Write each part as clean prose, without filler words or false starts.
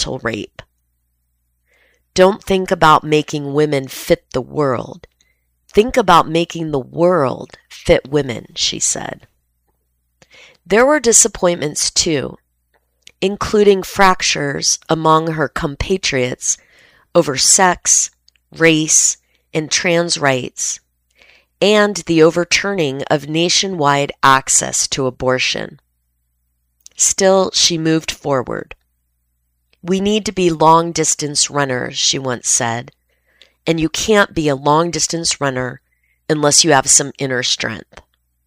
mental rape. Don't think about making women fit the world. Think about making the world fit women, she said. There were disappointments too, including fractures among her compatriots over sex, race, and trans rights, and the overturning of nationwide access to abortion. Still, she moved forward. We need to be long-distance runners, she once said, and you can't be a long-distance runner unless you have some inner strength.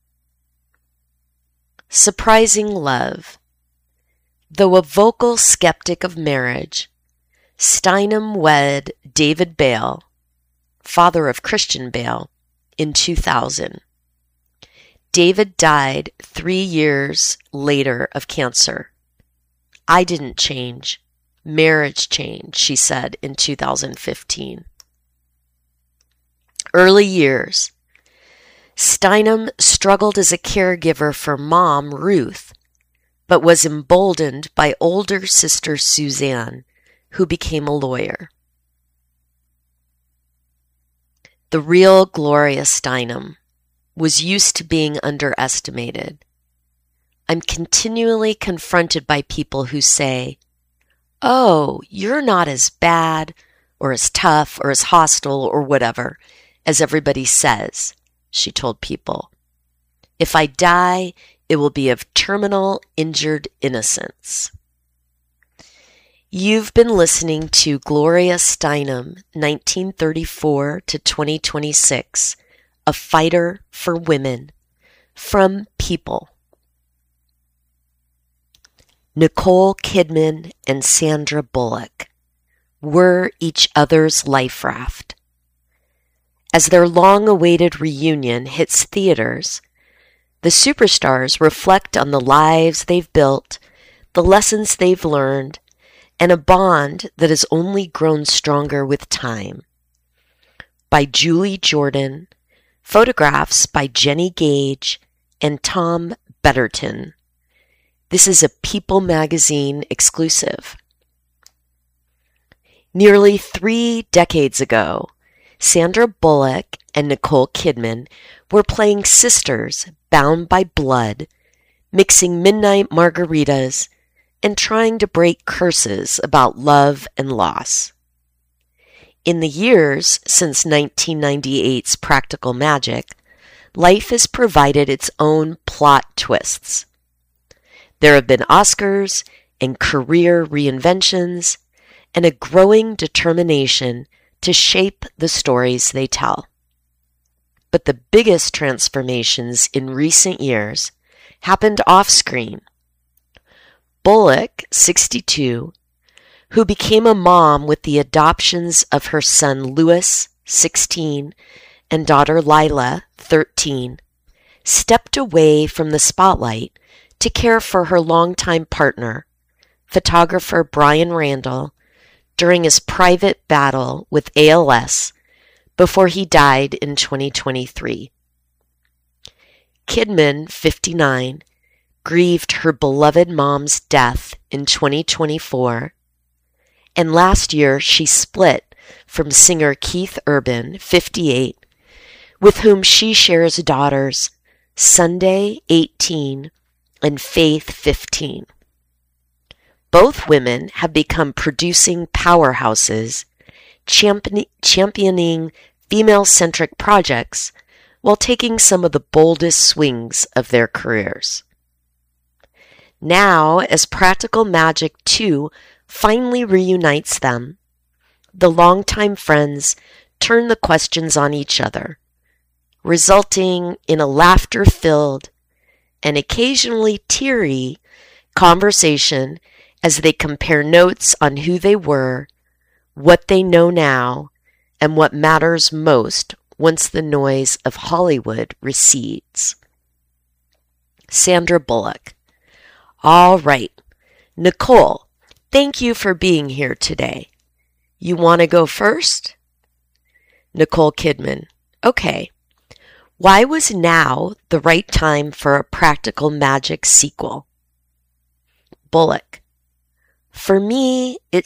Surprising love. Though a vocal skeptic of marriage, Steinem wed David Bale, father of Christian Bale, in 2000. David died 3 years later of cancer. I didn't change. Marriage changed, she said in 2015. Early years. Steinem struggled as a caregiver for mom, Ruth, but was emboldened by older sister Suzanne, who became a lawyer. The real Gloria Steinem was used to being underestimated. I'm continually confronted by people who say, "Oh, you're not as bad or as tough or as hostile or whatever as everybody says," she told people. "If I die, it will be of terminal injured innocence." You've been listening to Gloria Steinem, 1934 to 2026, A Fighter for Women, from People. Nicole Kidman and Sandra Bullock were each other's life raft. As their long-awaited reunion hits theaters, the superstars reflect on the lives they've built, the lessons they've learned, and a bond that has only grown stronger with time. By Julie Jordan, photographs by Jenny Gage and Tom Betterton. This is a People magazine exclusive. Nearly 3 decades ago, Sandra Bullock and Nicole Kidman were playing sisters bound by blood, mixing midnight margaritas, and trying to break curses about love and loss. In the years since 1998's Practical Magic, life has provided its own plot twists. There have been Oscars and career reinventions and a growing determination to shape the stories they tell. But the biggest transformations in recent years happened off-screen. Bullock, 62, who became a mom with the adoptions of her son Louis, 16, and daughter Lila, 13, stepped away from the spotlight to care for her longtime partner, photographer Brian Randall, during his private battle with ALS before he died in 2023. Kidman, 59, grieved her beloved mom's death in 2024, and last year she split from singer Keith Urban, 58, with whom she shares daughters Sunday, 18, and Faith, 15. Both women have become producing powerhouses, championing female-centric projects while taking some of the boldest swings of their careers. Now, as Practical Magic 2 finally reunites them, the longtime friends turn the questions on each other, resulting in a laughter-filled and occasionally teary conversation as they compare notes on who they were, what they know now, and what matters most once the noise of Hollywood recedes. Sandra Bullock. All right. Nicole, thank you for being here today. You want to go first? Nicole Kidman. Okay. Why was now the right time for a Practical Magic sequel? Bullock. For me, it